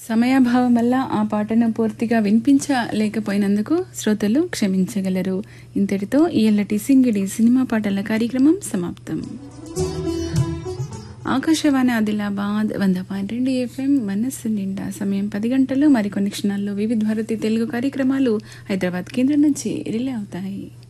సమయాభావం వల్ల ఆ పాటను పూర్తిగా వినిపించలేకపోయినందుకు శ్రోతలు క్షమించగలరు. ఇంతటితో ఇయ్యల్లటి సింగిడి సినిమా పాటల కార్యక్రమం సమాప్తం. ఆకాశవాణి ఆదిలాబాద్ 100.2 FM మనస్సు నిండా. సమయం 10 గంటలు. మరికొన్ని క్షణాల్లో వివిధ భారతి తెలుగు కార్యక్రమాలు హైదరాబాద్ కేంద్రం నుంచి రిలే అవుతాయి.